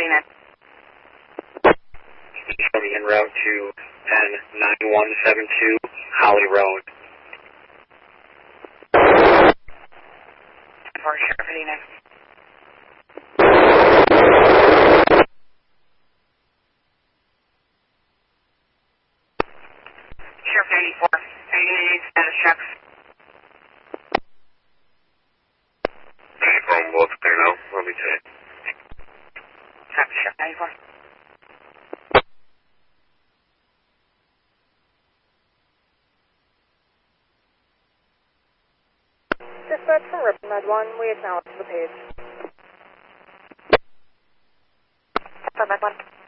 59. Coming en route to 109172 Holly Road. For Sheriff 89. Sheriff 94. Are you going to need status checks? 94 on both clear now. Let me check. Copy, Sheriff 94. Dispatch from Ripon Med 1, we acknowledge the page. Med 1.